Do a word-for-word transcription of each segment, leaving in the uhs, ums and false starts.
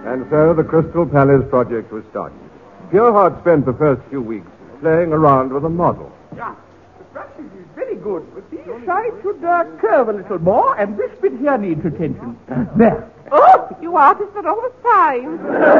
And so the Crystal Palace project was started. Pureheart spent the first few weeks playing around with a model. Yeah, the practice is very good, but these sides should uh, curve a little more, and this bit here needs attention. There. Oh, you artists are always fine.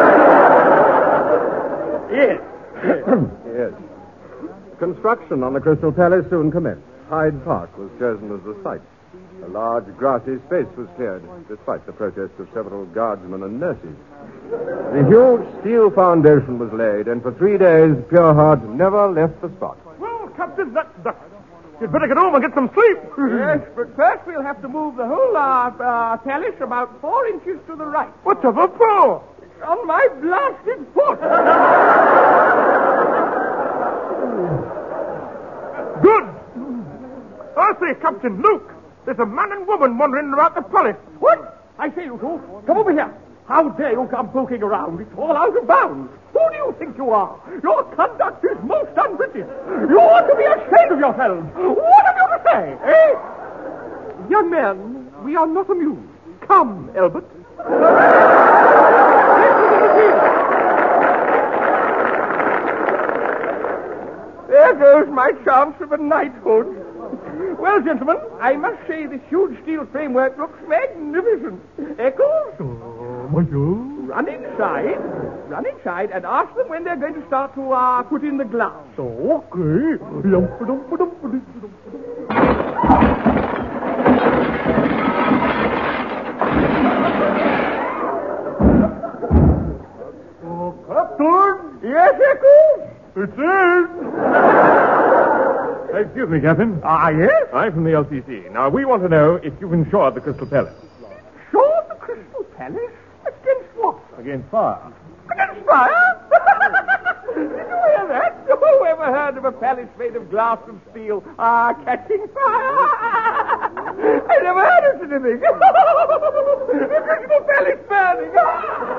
Yes. Yes. Construction on the Crystal Palace soon commenced. Hyde Park was chosen as the site. A large grassy space was cleared, despite the protests of several guardsmen and nurses. The huge steel foundation was laid, and for three days, Pureheart never left the spot. Well, Captain, that, that, you'd better get home and get some sleep. Yes, but first we'll have to move the whole uh, uh, palace about four inches to the right. What's of a four? It's on my blasted foot. Good. I say, Captain, Luke, there's a man and woman wandering about the palace. What? I say, you two, come over here. How dare you come poking around? It's all out of bounds. Who do you think you are? Your conduct is most un-British. You ought to be ashamed of yourselves. What have you to say, eh? Young man, we are not amused. Come, Albert. There goes my chance of a knighthood. Well, gentlemen, I must say this huge steel framework looks magnificent. Eccles? Oh, monsieur. Run inside. Run inside and ask them when they're going to start to uh, put in the glass. Okay. Oh, Captain! Yes, Eccles? It's in! Excuse me, Captain. Ah, yes? I'm from the L C C. Now, we want to know if you've insured the Crystal Palace. Sure, the Crystal Palace? Against what? Against fire. Against fire? Did you hear that? Who ever heard of a palace made of glass and steel ah, catching fire? I never heard of such a thing. The Crystal Palace burning.